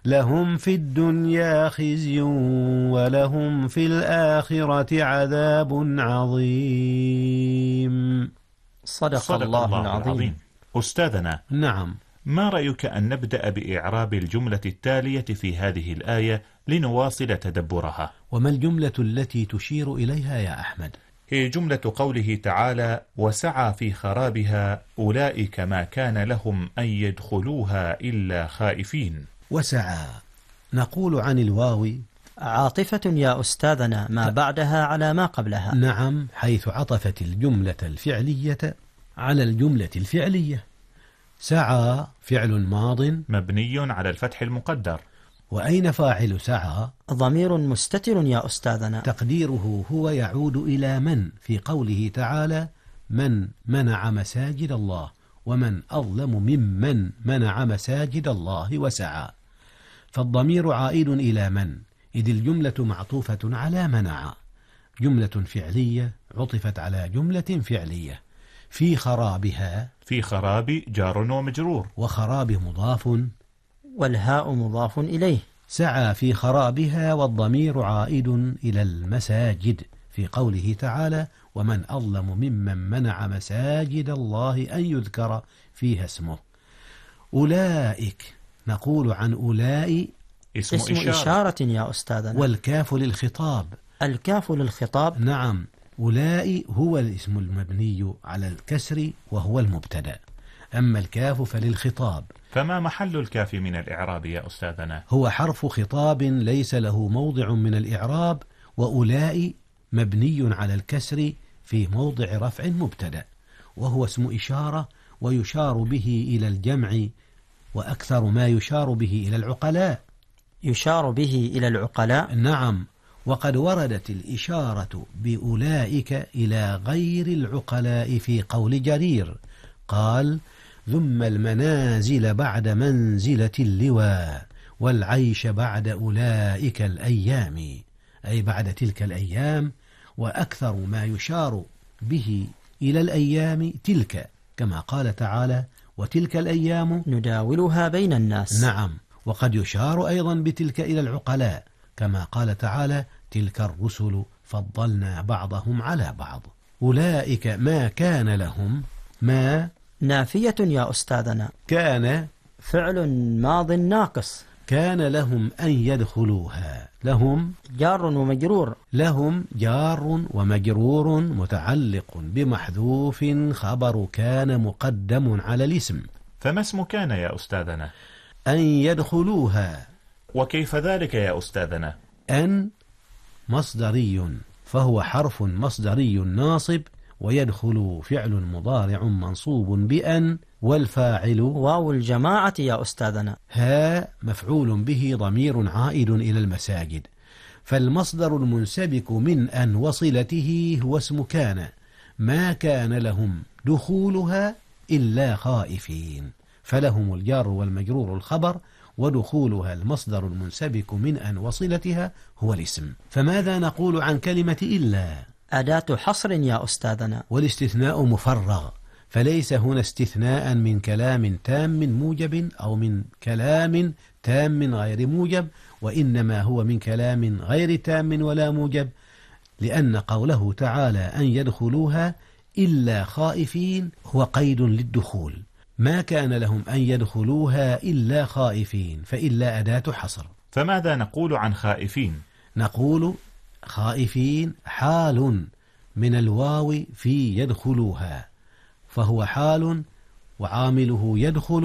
لهم في الدنيا خزي ولهم في الآخرة عذاب عظيم. صدق الله العظيم. أستاذنا، نعم. ما رأيك أن نبدأ بإعراب الجملة التالية في هذه الآية لنواصل تدبرها؟ وما الجملة التي تشير إليها يا أحمد؟ هي جملة قوله تعالى: وسعى في خرابها أولئك ما كان لهم أن يدخلوها إلا خائفين. وسعى نقول عن الواو عاطفة يا أستاذنا ما بعدها على ما قبلها. نعم، حيث عطفت الجملة الفعلية على الجملة الفعلية. سعى فعل ماض مبني على الفتح المقدر. وأين فاعل سعى؟ ضمير مستتر يا أستاذنا، تقديره هو يعود إلى من في قوله تعالى: من منع مساجد الله، ومن أظلم ممن منع مساجد الله وسعى. فالضمير عائد إلى من، إذ الجملة معطوفة على منع، جملة فعلية عطفت على جملة فعلية. في خرابها، في خراب جار ومجرور، وخراب مضاف، والهاء مضاف إليه. سعى في خرابها والضمير عائد إلى المساجد في قوله تعالى: ومن أظلم ممن منع مساجد الله أن يذكر فيها اسمه. أولئك نقول عن أولئك اسم إشارة يا أستاذنا، والكاف للخطاب. الكاف للخطاب. نعم، أولئك هو الاسم المبني على الكسر وهو المبتدأ، أما الكاف فللخطاب. فما محل الكاف من الإعراب يا أستاذنا؟ هو حرف خطاب ليس له موضع من الإعراب، وأولئك مبني على الكسر في موضع رفع مبتدأ، وهو اسم إشارة ويشار به إلى الجمع، وأكثر ما يشار به إلى العقلاء. يشار به إلى العقلاء؟ نعم، وقد وردت الإشارة بأولئك إلى غير العقلاء في قول جرير، قال: ثم المنازل بعد منزلة اللواء والعيش بعد أولئك الأيام، أي بعد تلك الأيام. وأكثر ما يشار به إلى الأيام تلك، كما قال تعالى: وتلك الأيام نداولها بين الناس. نعم، وقد يشار أيضا بتلك إلى العقلاء، كما قال تعالى: تلك الرسل فضلنا بعضهم على بعض. أولئك ما كان لهم، ما نافية يا أستاذنا، كان فعل ماض ناقص. كان لهم أن يدخلوها، لهم جار ومجرور، لهم جار ومجرور متعلق بمحذوف خبر كان مقدم على الاسم. فما اسم كان يا أستاذنا؟ أن يدخلوها. وكيف ذلك يا أستاذنا؟ أن مصدري، فهو حرف مصدري ناصب، ويدخل فعل مضارع منصوب بأن، والفاعل واو الجماعة يا أستاذنا. ها مفعول به ضمير عائد إلى المساجد. فالمصدر المنسبك من أن وصلته هو اسم كان، ما كان لهم دخولها إلا خائفين، فلهم الجار والمجرور الخبر، ودخولها المصدر المنسبك من أن وصلتها هو الاسم. فماذا نقول عن كلمة إلا؟ أداة حصر يا أستاذنا، والاستثناء مفرغ، فليس هنا استثناء من كلام تام موجب أو من كلام تام غير موجب، وإنما هو من كلام غير تام ولا موجب، لأن قوله تعالى أن يدخلوها إلا خائفين هو قيد للدخول. ما كان لهم أن يدخلوها إلا خائفين، فإلا أداة حصر. فماذا نقول عن خائفين؟ نقول خائفين حال من الواو في يدخلوها، فهو حال وعامله يدخل